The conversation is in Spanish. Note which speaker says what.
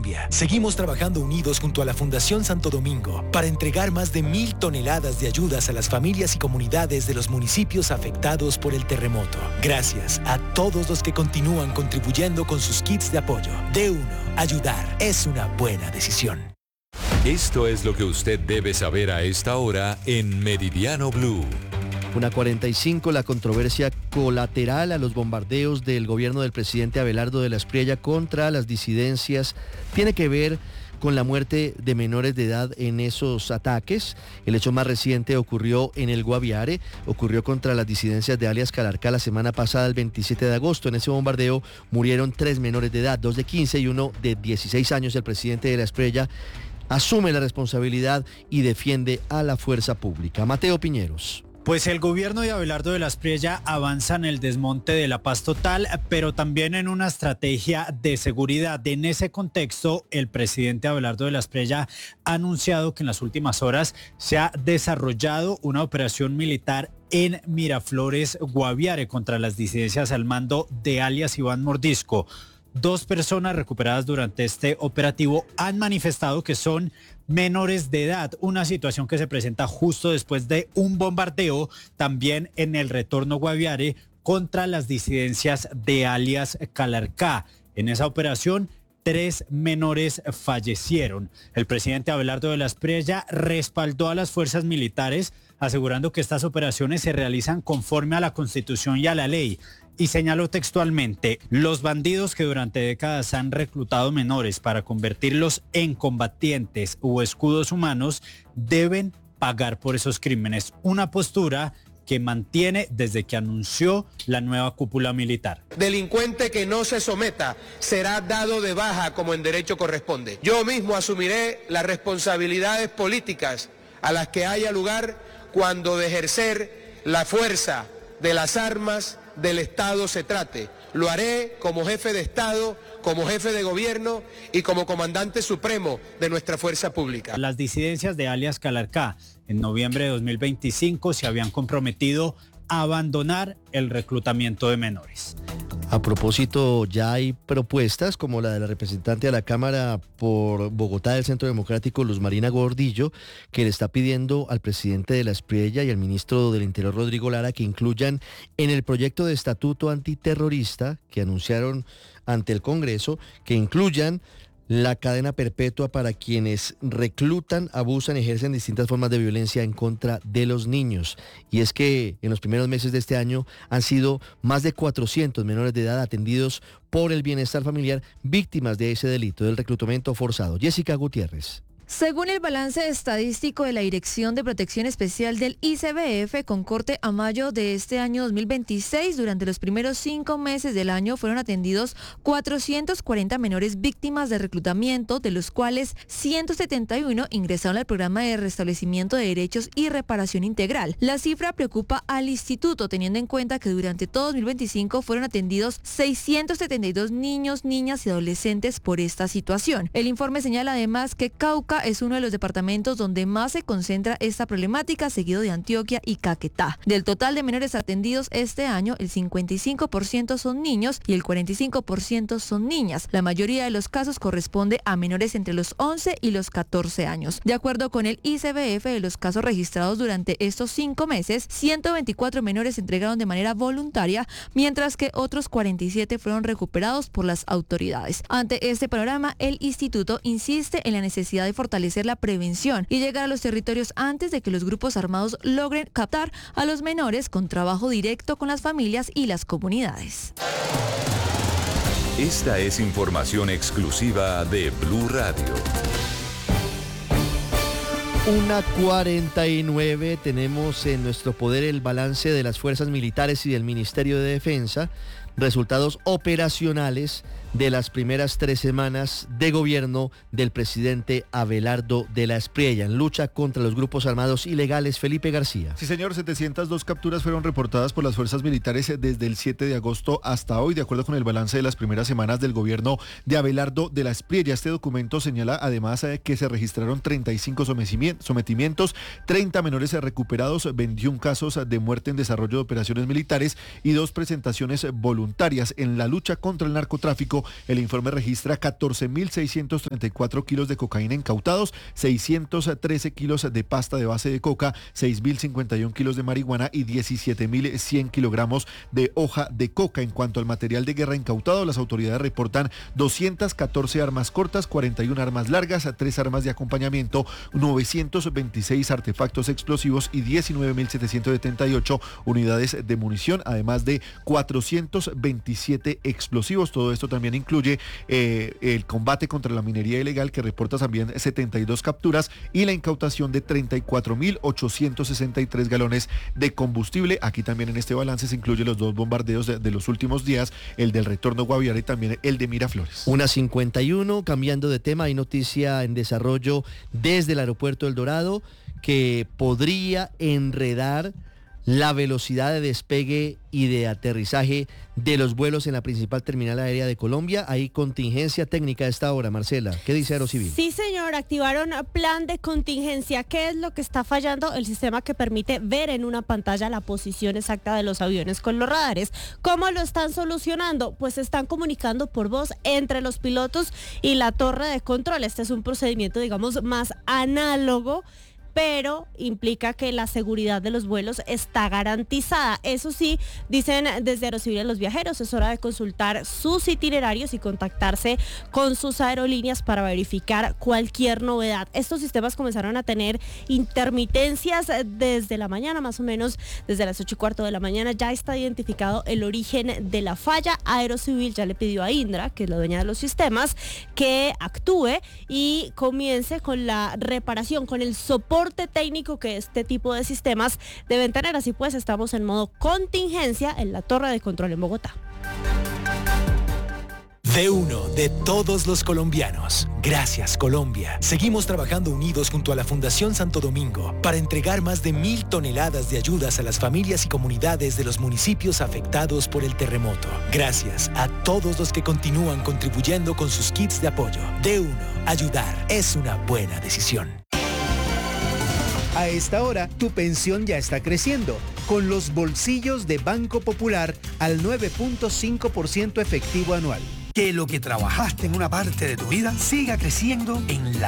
Speaker 1: Colombia. Seguimos trabajando unidos junto a la Fundación Santo Domingo para entregar más de 1,000 toneladas de ayudas a las familias y comunidades de los municipios afectados por el terremoto. Gracias a todos los que continúan contribuyendo con sus kits de apoyo. D1. Ayudar es una buena decisión.
Speaker 2: Esto es lo que usted debe saber a esta hora en Meridiano Blue.
Speaker 3: 1:45, la controversia colateral a los bombardeos del gobierno del presidente Abelardo de la Espriella contra las disidencias tiene que ver con la muerte de menores de edad en esos ataques. El hecho más reciente ocurrió en el Guaviare, ocurrió contra las disidencias de alias Calarcá la semana pasada, el 27 de agosto. En ese bombardeo murieron 3 menores de edad, 2 de 15 y 1 de 16 años. El presidente de la Espriella asume la responsabilidad y defiende a la fuerza pública. Mateo Piñeros.
Speaker 4: Pues el gobierno de Abelardo de la Espriella avanza en el desmonte de la paz total, pero también en una estrategia de seguridad. En ese contexto, el presidente Abelardo de la Espriella ha anunciado que en las últimas horas se ha desarrollado una operación militar en Miraflores, Guaviare, contra las disidencias al mando de alias Iván Mordisco. 2 personas recuperadas durante este operativo han manifestado que son menores de edad, una situación que se presenta justo después de un bombardeo también en el retorno Guaviare contra las disidencias de alias Calarcá. En esa operación, 3 menores fallecieron. El presidente Abelardo de la Espriella respaldó a las fuerzas militares, asegurando que estas operaciones se realizan conforme a la Constitución y a la ley. Y señaló textualmente: los bandidos que durante décadas han reclutado menores para convertirlos en combatientes o escudos humanos deben pagar por esos crímenes. Una postura que mantiene desde que anunció la nueva cúpula militar.
Speaker 5: Delincuente que no se someta será dado de baja como en derecho corresponde. Yo mismo asumiré las responsabilidades políticas a las que haya lugar cuando de ejercer la fuerza de las armas del Estado se trate. Lo haré como jefe de Estado, como jefe de gobierno y como comandante supremo de nuestra fuerza pública.
Speaker 4: Las disidencias de alias Calarcá en noviembre de 2025 se habían comprometido a abandonar el reclutamiento de menores.
Speaker 3: A propósito, ya hay propuestas como la de la representante de la Cámara por Bogotá del Centro Democrático, Luz Marina Gordillo, que le está pidiendo al presidente de la Espriella y al ministro del Interior, Rodrigo Lara, que incluyan en el proyecto de estatuto antiterrorista que anunciaron ante el Congreso, que incluyan la cadena perpetua para quienes reclutan, abusan, ejercen distintas formas de violencia en contra de los niños. Y es que en los primeros meses de este año han sido más de 400 menores de edad atendidos por el bienestar familiar, víctimas de ese delito del reclutamiento forzado. Jessica Gutiérrez.
Speaker 6: Según el balance estadístico de la Dirección de Protección Especial del ICBF, con corte a mayo de este año 2026, durante los primeros 5 meses del año fueron atendidos 440 menores víctimas de reclutamiento, de los cuales 171 ingresaron al programa de restablecimiento de derechos y reparación integral. La cifra preocupa al instituto, teniendo en cuenta que durante todo 2025 fueron atendidos 672 niños, niñas y adolescentes por esta situación. El informe señala además que Cauca es uno de los departamentos donde más se concentra esta problemática, seguido de Antioquia y Caquetá. Del total de menores atendidos este año, el 55% son niños y el 45% son niñas. La mayoría de los casos corresponde a menores entre los 11 y los 14 años. De acuerdo con el ICBF, de los casos registrados durante estos 5 meses, 124 menores se entregaron de manera voluntaria, mientras que otros 47 fueron recuperados por las autoridades. Ante este panorama, el instituto insiste en la necesidad de fortalecer la prevención y llegar a los territorios antes de que los grupos armados logren captar a los menores, con trabajo directo con las familias y las comunidades.
Speaker 2: Esta es información exclusiva de Blue Radio.
Speaker 3: 1:49, tenemos en nuestro poder el balance de las fuerzas militares y del Ministerio de Defensa, resultados operacionales de las primeras 3 semanas de gobierno del presidente Abelardo de la Espriella en lucha contra los grupos armados ilegales. Felipe García.
Speaker 7: Sí, señor, 702 capturas fueron reportadas por las fuerzas militares desde el 7 de agosto hasta hoy, de acuerdo con el balance de las primeras semanas del gobierno de Abelardo de la Espriella. Este documento señala además que se registraron 35 sometimientos, 30 menores recuperados, 21 casos de muerte en desarrollo de operaciones militares y 2 presentaciones voluntarias voluntarias en la lucha contra el narcotráfico, el informe registra 14.634 kilos de cocaína incautados, 613 kilos de pasta de base de coca, 6.051 kilos de marihuana y 17.100 kilogramos de hoja de coca. En cuanto al material de guerra incautado, las autoridades reportan 214 armas cortas, 41 armas largas, 3 armas de acompañamiento, 926 artefactos explosivos y 19.778 unidades de munición, además de 427 explosivos. Todo esto también incluye el combate contra la minería ilegal, que reporta también 72 capturas, y la incautación de 34.863 galones de combustible. Aquí también en este balance se incluye los 2 bombardeos de los últimos días, el del retorno Guaviare y también el de Miraflores.
Speaker 3: 1:51, cambiando de tema, hay noticia en desarrollo desde el aeropuerto El Dorado que podría enredar la velocidad de despegue y de aterrizaje de los vuelos en la principal terminal aérea de Colombia. Hay contingencia técnica a esta hora, Marcela. ¿Qué dice Aerocivil?
Speaker 8: Sí, señor, activaron plan de contingencia. ¿Qué es lo que está fallando? El sistema que permite ver en una pantalla la posición exacta de los aviones con los radares. ¿Cómo lo están solucionando? Pues se están comunicando por voz entre los pilotos y la torre de control. Este es un procedimiento, digamos, más análogo, pero implica que la seguridad de los vuelos está garantizada. Eso sí, dicen desde Aerocivil a los viajeros, es hora de consultar sus itinerarios y contactarse con sus aerolíneas para verificar cualquier novedad. Estos sistemas comenzaron a tener intermitencias desde la mañana, más o menos desde las 8:15 de la mañana. Ya está identificado el origen de la falla. Aerocivil ya le pidió a Indra, que es la dueña de los sistemas, que actúe y comience con la reparación, con el soporte técnico que este tipo de sistemas deben tener. Así pues, estamos en modo contingencia en la torre de control en Bogotá.
Speaker 1: De uno, de todos los colombianos. Gracias, Colombia. Seguimos trabajando unidos junto a la Fundación Santo Domingo para entregar más de 1.000 toneladas de ayudas a las familias y comunidades de los municipios afectados por el terremoto. Gracias a todos los que continúan contribuyendo con sus kits de apoyo. De uno, ayudar es una buena decisión.
Speaker 9: A esta hora, tu pensión ya está creciendo, con los bolsillos de Banco Popular al 9.5% efectivo anual.
Speaker 10: Que lo que trabajaste en una parte de tu vida siga creciendo en la